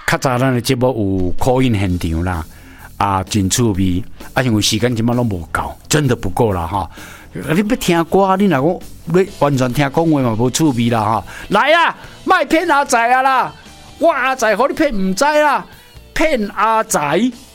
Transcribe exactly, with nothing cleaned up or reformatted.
较早咱的节目有 call in 现场啦，啊，真趣味，啊，因为时间今晚拢无够，真的不够啦哈。你要听歌，你若讲你完全听讲话嘛无趣味啦哈。来啊，卖骗阿仔啊啦，我阿仔互你骗唔知啦，骗阿仔。